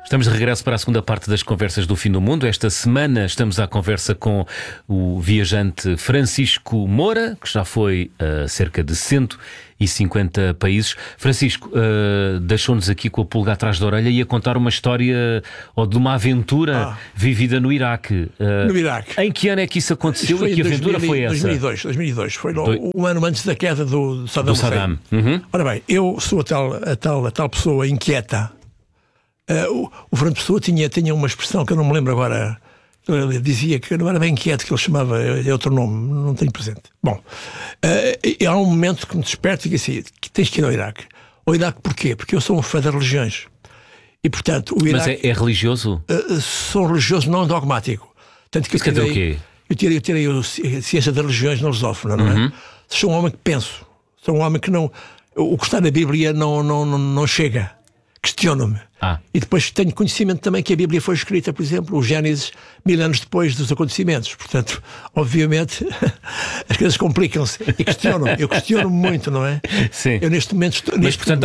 Estamos de regresso para a segunda parte das Conversas do Fim do Mundo. Esta semana estamos à conversa com o viajante Francisco Moura, que já foi a cerca de 150 países. Francisco, deixou-nos aqui com a pulga atrás da orelha e a contar uma história ou de uma aventura vivida no Iraque. No Iraque. Em que ano é que isso aconteceu e que aventura foi essa? 2002. Foi um ano antes da queda do Saddam Hussein. Uhum. Ora bem, eu sou a tal pessoa inquieta. O Fernando Pessoa tinha uma expressão que eu não me lembro agora. Ele dizia que não era bem inquieto, que ele chamava, é outro nome, não tenho presente. Bom, há um momento que me desperto e digo assim, que tens que ir ao Iraque. Ao Iraque porquê? Porque eu sou um fã das religiões. E portanto o Iraque... Mas é religioso? Sou religioso não dogmático. Tanto que isso quer dizer o quê? Eu tirei a ciência das religiões na lusófona, não é? Sou um homem que penso. Sou um homem que não... O que está na Bíblia não chega. Questiono-me. E depois tenho conhecimento também que a Bíblia foi escrita, por exemplo, o Gênesis, 1000 anos depois dos acontecimentos. Portanto, obviamente, as coisas complicam-se e eu questiono muito, não é? Sim. Eu neste momento estou... Mas portanto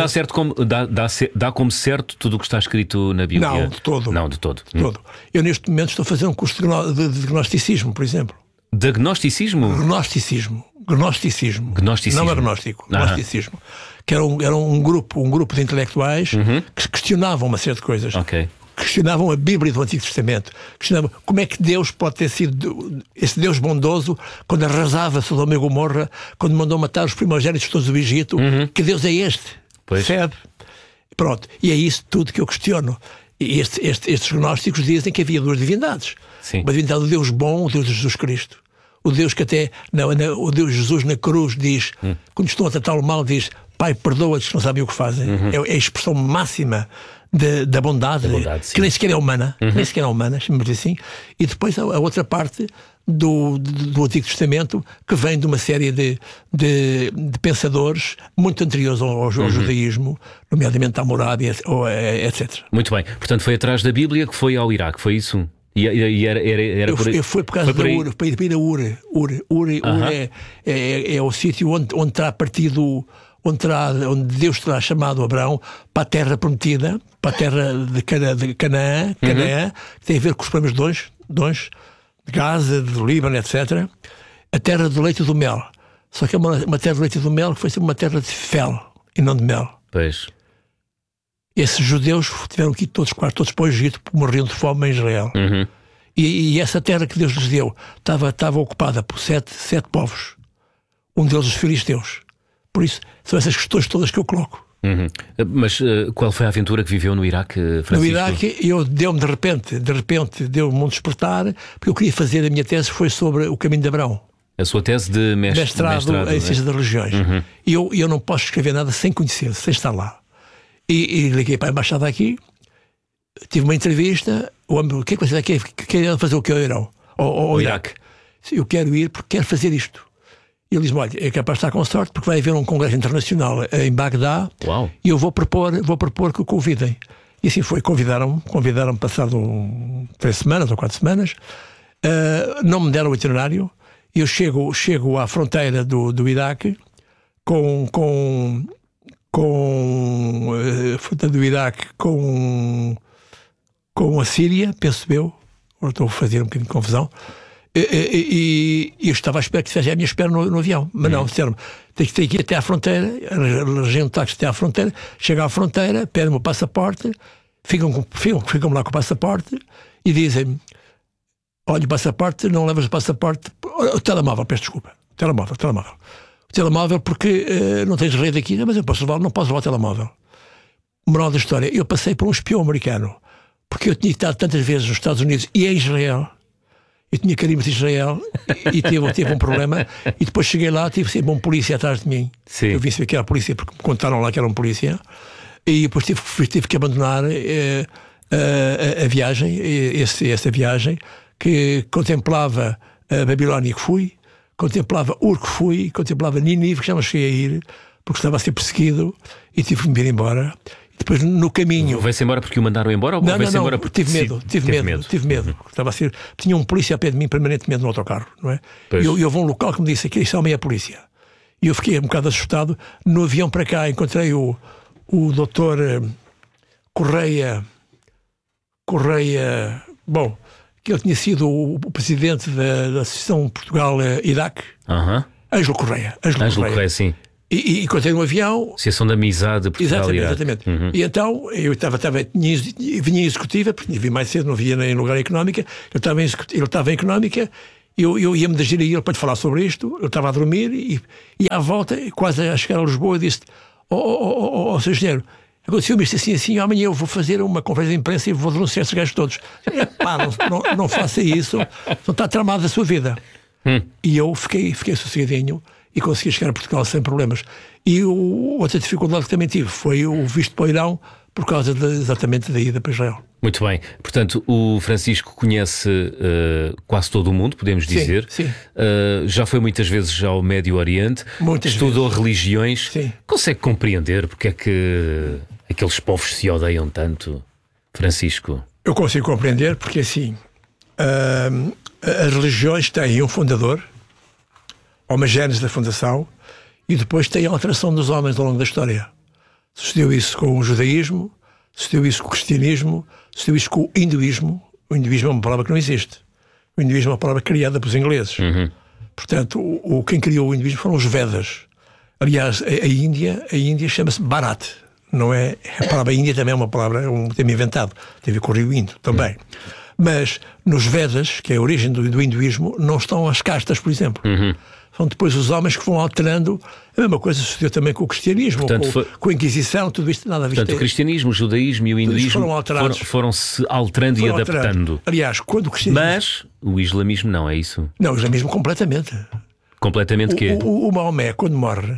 dá como certo tudo o que está escrito na Bíblia? Não, de todo. Não, de todo. Eu neste momento estou a fazer um curso de gnosticismo, por exemplo. De gnosticismo? Gnosticismo. Não agnóstico, gnosticismo. Que era um grupo de intelectuais que questionavam uma série de coisas. Questionavam a Bíblia do Antigo Testamento. Questionavam como é que Deus pode ter sido esse Deus bondoso quando arrasava Sodoma e Gomorra, quando mandou matar os primogénitos todos do Egito. Que Deus é este? Percebe? Pronto. E é isso tudo que eu questiono. E estes gnósticos dizem que havia duas divindades. Sim. Uma divindade do Deus bom, o Deus de Jesus Cristo. O Deus que até, o Deus Jesus na cruz diz, quando estão a tratá-lo mal, diz: Pai, perdoa-lhes que não sabem o que fazem. É a expressão máxima da bondade que nem sequer é humana. Nem sequer é humana, chamamos assim. E depois a outra parte do Antigo Testamento, que vem de uma série de pensadores muito anteriores ao judaísmo, nomeadamente Hammurabi, etc. Muito bem. Portanto, foi atrás da Bíblia que foi ao Iraque, foi isso? E era por aí? Eu fui por causa da Ur, para ir a Ur. Ur é o sítio onde terá partido, onde Deus terá chamado Abraão para a terra prometida, para a terra de Canaã, que tem a ver com os problemas de Gaza, de Líbano, etc. A terra do leite e do mel. Só que é uma terra do leite e do mel que foi sempre uma terra de fel e não de mel. Pois. Esses judeus tiveram que ir quase todos para o Egito, porque morriam de fome em Israel. E essa terra que Deus lhes deu estava ocupada por sete povos. Um deles os filisteus. Por isso, são essas questões todas que eu coloco. Mas qual foi a aventura que viveu no Iraque, Francisco? No Iraque, deu-me de repente deu-me um despertar, porque eu queria fazer, a minha tese foi sobre o caminho de Abraão. A sua tese de mestrado em Ciências das Religiões. E eu não posso escrever nada sem conhecer, sem estar lá. E liguei para a embaixada aqui, tive uma entrevista. O homem: o que é que você quer fazer? O que ao Irão? Ao Iraque? Eu quero ir porque quero fazer isto. E ele diz-me: olha, é capaz de estar com sorte, porque vai haver um congresso internacional em Bagdá. E eu vou propor que o convidem. E assim foi, convidaram-me passado 3 semanas ou 4 semanas. Não me deram o itinerário. Eu chego à fronteira do Iraque com a fronteira do Iraque com a Síria, penso eu. Agora estou a fazer um bocadinho de confusão. E eu estava à espera que fizesse a minha espera no avião. Mas não, disseram-me: tem que ir até à fronteira, a região de táxi até à fronteira. Chega à fronteira, pedem-me o passaporte, ficam lá com o passaporte e dizem-me: olha, o passaporte, não levas o passaporte. O telemóvel, peço desculpa. O telemóvel porque não tens rede aqui. Mas eu não posso levar o telemóvel. Moral da história: eu passei por um espião americano, porque eu tinha estado tantas vezes nos Estados Unidos e em Israel. Eu tinha carimbos de Israel e tive um problema. E depois cheguei lá, tive sempre um polícia atrás de mim. Eu vi que era a polícia, porque me contaram lá que era um polícia. E depois tive que abandonar a viagem, essa viagem, que contemplava a Babilónia, que fui, contemplava Ur, que fui, contemplava Nínive, que já não cheguei a ir, porque estava a ser perseguido, e tive que me vir embora. Depois, no caminho... Vai-se embora porque o mandaram embora? Ou vai-se embora porque tive medo. Estava a ser... Tinha um polícia a pé de mim permanentemente no autocarro, não é? E eu vou a um local que me disse: aqui este homem é a polícia. E eu fiquei um bocado assustado. No avião para cá encontrei o doutor Correia, Correia, bom, que ele tinha sido o presidente da Associação Portugal-Iraque. Ângelo Correia. Ângelo Correia, sim. E contei no avião. Associação da Amizade de Portugal. Exatamente. E então eu vinha em executiva, porque vim mais cedo, não via em lugar económica. Ele estava em económica, eu ia-me dirigir a ele para lhe falar sobre isto. Eu estava a dormir e à volta, quase a chegar a Lisboa, disse: Sr. Engenheiro, aconteceu-me isto assim, amanhã eu vou fazer uma conferência de imprensa e vou denunciar esses gajos todos. Não faça isso, não está tramado a sua vida. E eu fiquei sossegadinho e consegui chegar a Portugal sem problemas. E outra dificuldade que também tive foi o visto para o Irão, por causa exatamente da ida para Israel. Muito bem. Portanto, o Francisco conhece quase todo o mundo, podemos dizer. Sim. Já foi muitas vezes ao Médio Oriente. Estudou religiões. Sim. Consegue compreender porque é que aqueles povos se odeiam tanto, Francisco? Eu consigo compreender porque, assim, as religiões têm um fundador, uma gênese da fundação, e depois têm a alteração dos homens ao longo da história. Sucedeu isso com o judaísmo, sucedeu isso com o cristianismo, sucedeu isso com o hinduísmo. O hinduísmo é uma palavra que não existe. O hinduísmo é uma palavra criada pelos ingleses. Portanto, quem criou o hinduísmo foram os Vedas. Aliás, a Índia chama-se Bharat. Não é? A palavra Índia também é uma palavra, é um termo inventado. Tem a ver com o rio Indo também. Mas nos Vedas, que é a origem do hinduísmo, não estão as castas, por exemplo. São depois os homens que vão alterando. A mesma coisa sucedeu também com o cristianismo, com a Inquisição, tudo isto nada a ver. Portanto, o cristianismo, o judaísmo e o hinduísmo foram-se alterando e adaptando. Aliás, quando o cristianismo... Mas o islamismo não, é isso? Não, o islamismo completamente. Completamente quê? O Maomé, quando morre,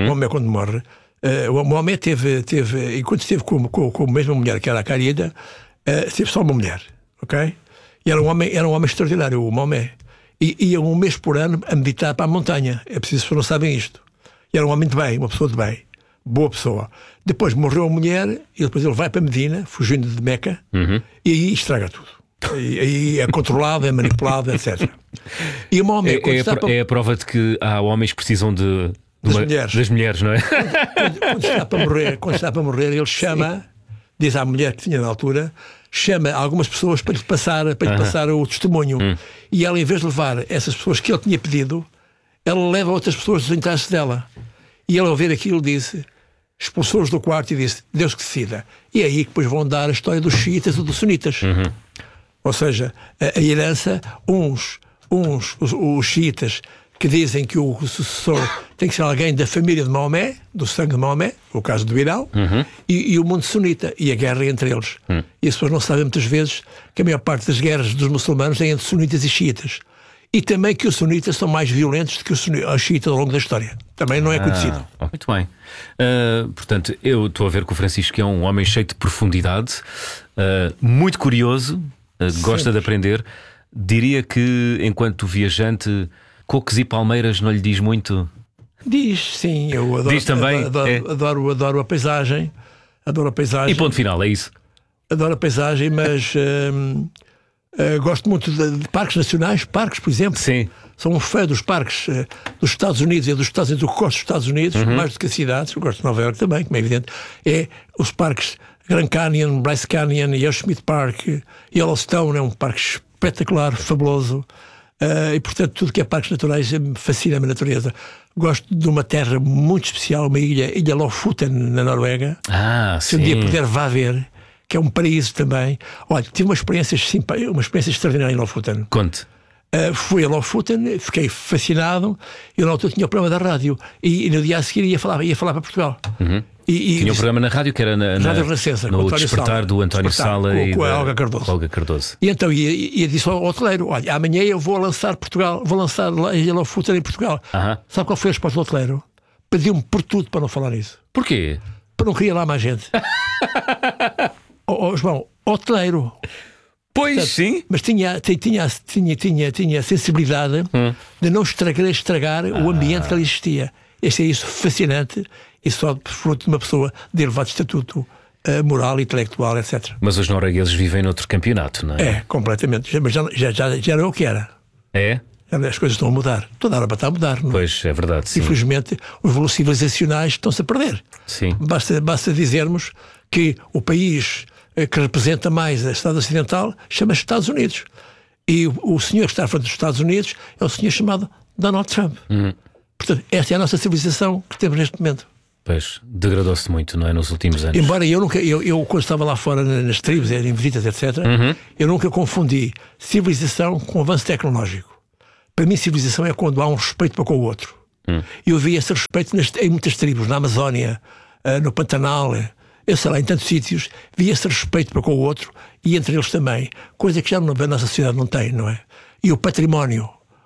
o Maomé teve, enquanto esteve com a mesma mulher que era a Khalida, teve só uma mulher, ok? E era um homem extraordinário, o Maomé. E ia um mês por ano a meditar para a montanha. É preciso que não sabem isto. E era um homem de bem, uma pessoa de bem. Boa pessoa. Depois morreu a mulher e depois ele vai para Medina, fugindo de Meca, e aí estraga tudo. Aí é controlado, é manipulado, etc. E o Maomé, é a prova de que há homens que precisam das mulheres, não é? Quando está para morrer, ele chama, diz à mulher que tinha na altura, chama algumas pessoas para lhe passar o testemunho. E ela, em vez de levar essas pessoas que ele tinha pedido, ela leva outras pessoas dos interesses dela. E ele, ao ver aquilo, disse, expulsou-os do quarto e disse: Deus que decida. E é aí que depois vão dar a história dos xiitas e dos sunitas. Ou seja, a herança, os xiitas, que dizem que o sucessor tem que ser alguém da família de Maomé, do sangue de Maomé, o caso do Irão, e o mundo sunita, e a guerra entre eles. E as pessoas não sabem muitas vezes que a maior parte das guerras dos muçulmanos é entre sunitas e xiitas. E também que os sunitas são mais violentos do que os xiitas ao longo da história. Também não é conhecido. Muito bem. Portanto, eu estou a ver que o Francisco é um homem cheio de profundidade, muito curioso, gosta de aprender. Diria que, enquanto viajante, cocos e palmeiras não lhe diz muito? Diz, sim. Eu adoro, diz também? Adoro a paisagem. Adoro a paisagem. E ponto final, é isso? Adoro a paisagem, mas gosto muito de parques nacionais. Parques, por exemplo. Sim. Sou um fã dos parques dos Estados Unidos e dos Estados Unidos. Eu gosto dos Estados Unidos, mais do que as cidades. Eu gosto de Nova Iorque também, como é evidente. É os parques Grand Canyon, Bryce Canyon, Yosemite Park, Yellowstone. É um parque espetacular, fabuloso. E portanto tudo que é parques naturais me fascina a natureza. Gosto de uma terra muito especial, uma ilha Lofoten, na Noruega. Se um dia puder, vá ver, que é um paraíso também. Olha, tive uma experiência extraordinária em Lofoten. Conte. Fui a Lofoten, fiquei fascinado. Eu na altura tinha o programa da rádio e no dia a seguir ia falar para Portugal. Tinha um programa na rádio que era Rádio Renascença, no Despertar do António Sala e com a Olga Cardoso. E então ia disse ao hoteleiro: olha, amanhã eu vou lançar Portugal, vou lançar a ilha Lofoten em Portugal. Sabe qual foi a resposta do hoteleiro? Pediu-me por tudo para não falar isso. Porquê? Para não queria lá mais gente. João, hoteleiro. Pois, portanto, sim. Mas tinha a sensibilidade de não estragar o ambiente que ali existia. Este é isso fascinante e só fruto de uma pessoa de elevado estatuto moral, intelectual, etc. Mas os noruegueses vivem noutro campeonato, não é? É, completamente. Mas já não é o que era. É? As coisas estão a mudar. Toda a hora está a mudar. Não? Pois, é verdade, sim. Infelizmente, os valores civilizacionais estão-se a perder. Sim. Basta dizermos que o país que representa mais a Estado Ocidental, chama-se Estados Unidos. E o senhor que está à frente dos Estados Unidos é o senhor chamado Donald Trump. Portanto, esta é a nossa civilização que temos neste momento. Pois, degradou-se muito, não é? Nos últimos anos. Embora eu quando estava lá fora nas tribos, em visitas, etc., eu nunca confundi civilização com avanço tecnológico. Para mim, civilização é quando há um respeito para com o outro. Eu vi esse respeito em muitas tribos, na Amazónia, no Pantanal, eu sei lá, em tantos sítios, vi esse respeito para com o outro e entre eles também, coisa que já a nossa sociedade não tem, não é? E o património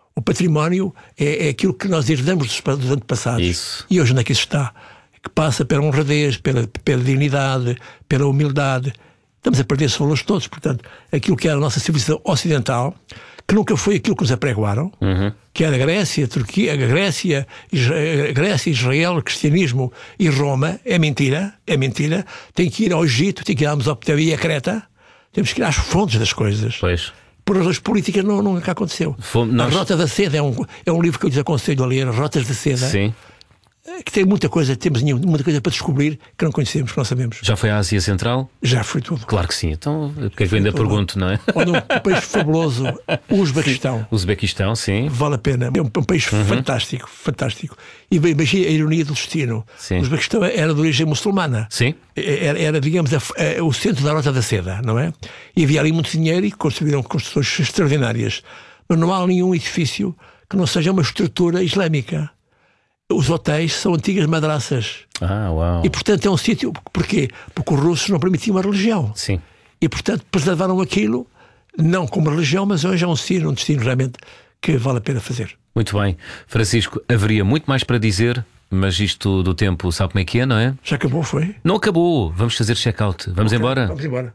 é aquilo que nós herdamos dos antepassados. Isso. E hoje onde é que isso está? Que passa pela honradez, pela dignidade, pela humildade. Estamos a perder esses valores todos. Portanto, aquilo que era a nossa civilização ocidental, que nunca foi aquilo que nos apregoaram, que era a Grécia, a Turquia, a Grécia, Israel, o cristianismo e Roma, é mentira. Tem que ir ao Egito, tem que ir à Mesopotâmia e a Creta. Temos que ir às fontes das coisas. Pois. Por razões políticas nunca aconteceu. A Rota da Seda é um livro que eu lhes aconselho a ler, Rotas da Seda. Sim. Que tem muita coisa, temos muita coisa para descobrir que não conhecemos, que não sabemos. Já foi à Ásia Central? Já foi tudo. Claro que sim. Então, porque é que eu ainda pergunto, não é? Olha, um país fabuloso, o Uzbequistão. O Uzbequistão, sim. Vale a pena. É um país fantástico. E imagina a ironia do destino. Sim. O Uzbequistão era de origem muçulmana. Sim. Era digamos, o centro da Rota da Seda, não é? E havia ali muito dinheiro e construíram construções extraordinárias. Mas não há nenhum edifício que não seja uma estrutura islâmica. Os hotéis são antigas madraças. Uau. E portanto é um sítio. Porquê? Porque os russos não permitiam a religião. Sim. E portanto preservaram aquilo, não como religião, mas hoje é um destino realmente que vale a pena fazer. Muito bem. Francisco, haveria muito mais para dizer, mas isto do tempo sabe como é que é, não é? Já acabou, foi? Não acabou. Vamos fazer check-out. Vamos embora? Vamos embora.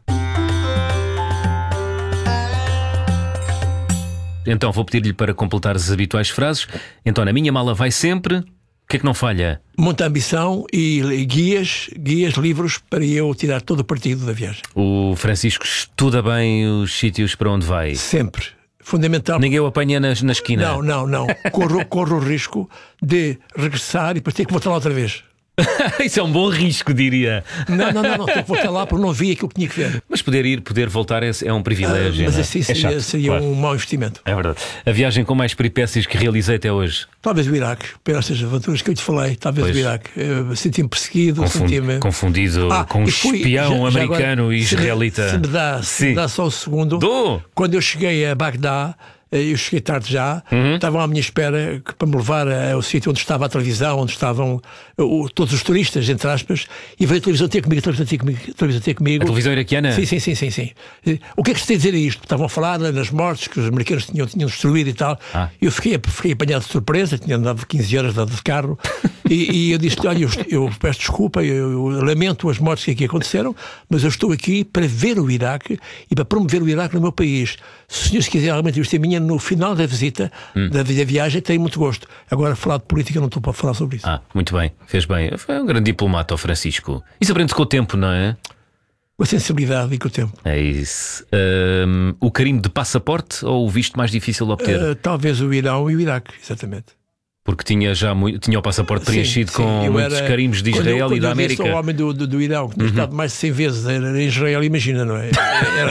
Então vou pedir-lhe para completar as habituais frases. Então, na minha mala vai sempre. O que é que não falha? Muita ambição e guias, livros para eu tirar todo o partido da viagem. O Francisco estuda bem os sítios para onde vai. Sempre. Fundamental. Ninguém o apanha na esquina. Não. Corro o risco de regressar e depois ter que voltar lá outra vez. Isso é um bom risco, diria. Não. Tenho que voltar lá porque não vi aquilo que tinha que ver. Mas poder voltar é um privilégio. Mas assim seria claro. Um mau investimento. É verdade. A viagem com mais peripécias que realizei até hoje? Talvez o Iraque, pelas aventuras que eu te falei. Talvez o Iraque. Senti-me perseguido, confundido com um espião americano agora, e israelita. Se me dá só um segundo. Quando eu cheguei a Bagdá, eu cheguei tarde já, estavam à minha espera para me levar ao sítio onde estava a televisão, onde estavam todos os turistas, entre aspas, e veio a televisão ter comigo. A televisão iraquiana? Sim. O que é que se tem a dizer a isto? Estavam a falar nas mortes que os americanos tinham destruído e tal. Eu fiquei apanhado de surpresa, tinha andado 15 horas de carro, e eu disse-lhe, olha, eu peço desculpa, eu lamento as mortes que aqui aconteceram, mas eu estou aqui para ver o Iraque e para promover o Iraque no meu país. Se o senhor quiser realmente investir a minha no final da visita, da viagem, tenho muito gosto. Agora, falar de política, não estou para falar sobre isso. Muito bem, fez bem. Foi um grande diplomata, o Francisco. Isso aprende-se com o tempo, não é? Com a sensibilidade e com o tempo. É isso. O carimbo de passaporte ou o visto mais difícil de obter? Talvez o Irão e o Iraque, exatamente. Porque tinha o passaporto preenchido com muitos carimbos de Israel e da América. Quando eu disse ao homem do Irão, que tinha estado mais de 100 vezes em Israel, imagina, não é?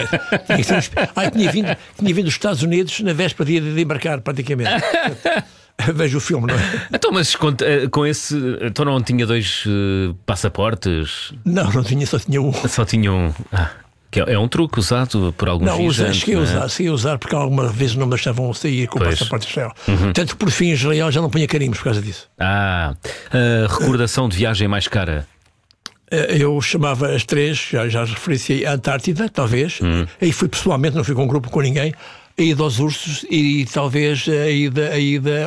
Tinha vindo dos Estados Unidos na véspera de embarcar, praticamente. Vejo o filme, não é? Então, mas com esse. Então não tinha 2 passaportes? Não tinha, só tinha um. Só tinha um. Que é um truque usado por alguns viajantes. Cheguei a usar porque alguma vez não me deixavam sair com o passaporte de Israel. Tanto que por fim Israel já não punha carimbos por causa disso. A recordação de viagem mais cara? Eu chamava as 3, já referi a Antártida, talvez. Aí fui pessoalmente, não fui com um grupo com ninguém. A ida aos ursos e talvez a ida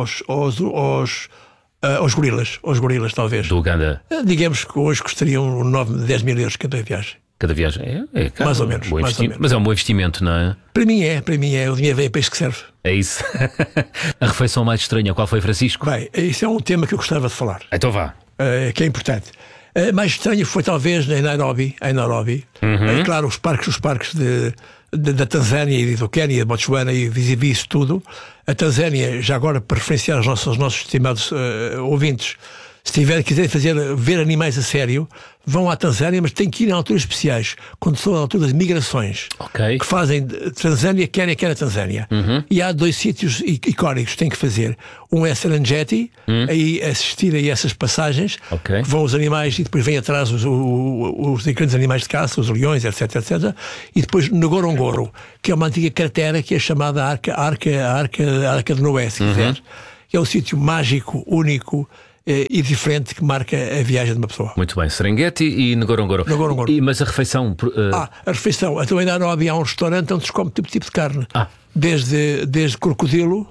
aos gorilas, talvez. Do Uganda? Digamos que hoje custariam 10 mil euros cada viagem. Cada viagem é caro. Mais ou menos. Mas é um bom investimento, não é? Para mim é. O dinheiro vem para isso que serve. É isso. A refeição mais estranha, qual foi, Francisco? Bem, isso é um tema que eu gostava de falar. Então vá. Que é importante. Mais estranho foi talvez em Nairobi. Claro, os parques da Tanzânia e do Quênia, de Botsuana e vi isso tudo. A Tanzânia, já agora para referenciar aos nossos estimados ouvintes, Se quiserem ver animais a sério, vão à Tanzânia, mas têm que ir em alturas especiais, quando são a altura das migrações, que fazem de Tanzânia, quer a Tanzânia. E há 2 sítios icónicos que têm que fazer. Um é Serengeti, aí assistir a essas passagens, vão os animais e depois vêm atrás os grandes animais de caça, os leões, etc, etc. E depois Ngorongoro, que é uma antiga cratera que é chamada Arca de Noé, se quiser. Que é um sítio mágico, único e diferente que marca a viagem de uma pessoa. Muito bem, Serengeti e Ngorongoro. Mas a refeição? A refeição. Então ainda não havia um restaurante onde se come tipo de carne. Desde crocodilo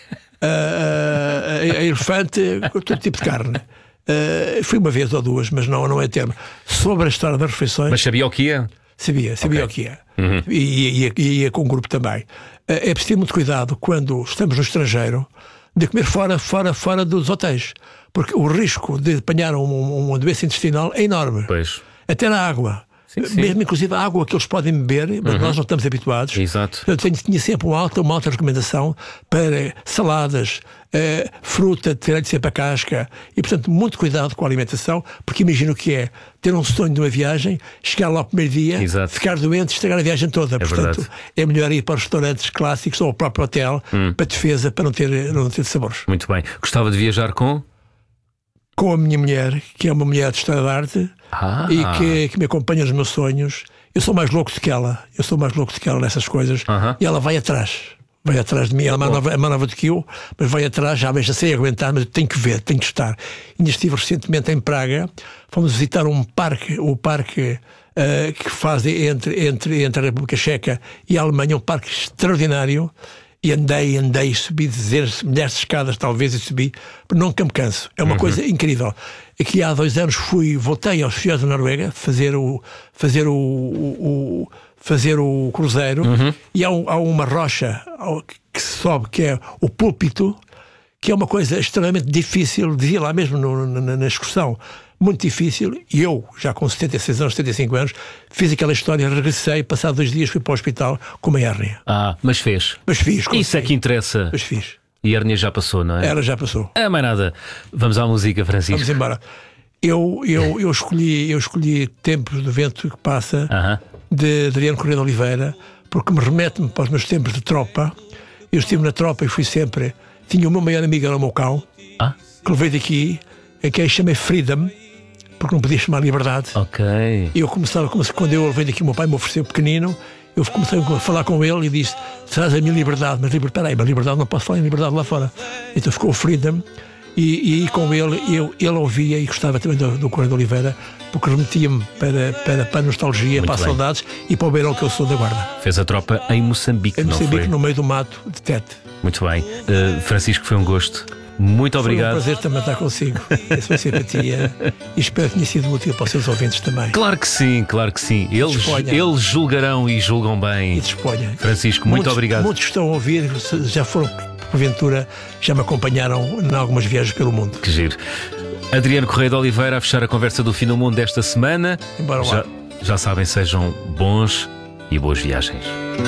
a elefante, todo tipo de carne. Fui uma vez ou 2, mas não é termo. Sobre a história das refeições... Mas sabia o que ia? Sabia o que ia. E ia com o grupo também. É preciso ter muito cuidado quando estamos no estrangeiro de comer fora dos hotéis, porque o risco de apanhar uma doença intestinal é enorme. Pois. Até na água. Sim. Mesmo inclusive a água que eles podem beber, mas nós não estamos habituados. Exato. Eu tinha sempre uma alta recomendação para saladas, fruta, tirar-lhe sempre a casca, e portanto muito cuidado com a alimentação, porque imagino o que é ter um sonho de uma viagem, chegar lá ao primeiro dia, ficar doente, estragar a viagem toda. Portanto, verdade. É melhor ir para os restaurantes clássicos ou ao próprio hotel, para defesa, para não ter sabores. Muito bem. Gostava de viajar com a minha mulher, que é uma mulher de história da arte e que me acompanha nos meus sonhos. Eu sou mais louco do que ela. Nessas coisas. E ela vai atrás de mim. Ela é mais nova do que eu, mas vai atrás, já sei aguentar, mas eu tenho que ver, tenho que estar. Ainda estive recentemente em Praga, fomos visitar o parque que faz entre a República Checa e a Alemanha, um parque extraordinário. E andei, subi milhares de escadas, talvez, e subi, mas nunca me canso. É uma coisa incrível. Aqui há 2 anos voltei aos Fios da Noruega fazer o cruzeiro, e há uma rocha que se sobe, que é o púlpito, que é uma coisa extremamente difícil, dizia lá mesmo na excursão, muito difícil, e eu, já com 76 anos, 75 anos, fiz aquela história, regressei, passado 2 dias fui para o hospital com uma hérnia. Mas fiz. Consegui. Isso é que interessa. Mas fiz. E a hérnia já passou, não é? Ela já passou. Mais nada. Vamos à música, Francisco. Vamos embora. Eu escolhi Tempos do Vento que Passa, de Adriano Correia de Oliveira, porque me remete-me para os meus tempos de tropa. Eu estive na tropa e fui sempre... Tinha o meu maior amigo, era o meu cão, que levei daqui, que eu chamei Freedom, porque não podia chamar Liberdade. E eu quando eu levei daqui, o meu pai me ofereceu pequenino, eu comecei a falar com ele e disse: traz a minha liberdade, mas peraí, mas liberdade não posso falar em liberdade lá fora. Então ficou o Freedom, e aí com ele ouvia e gostava também do Correia de Oliveira, porque remetia-me para a nostalgia, para as saudades e para o beirão que eu sou da Guarda. Fez a tropa em Moçambique, não foi? No meio do mato de Tete. Muito bem. Francisco, foi um gosto. Muito obrigado. Foi um prazer também estar consigo. A sua simpatia. E espero que tenha sido útil para os seus ouvintes também. Claro que sim. Eles julgarão e julgam bem. E disponham. Francisco, muito obrigado. Muitos que estão a ouvir já foram, porventura, já me acompanharam em algumas viagens pelo mundo. Que giro. Adriano Correia de Oliveira a fechar a conversa do Fim do Mundo desta semana. Embora lá. Já sabem, sejam bons e boas viagens.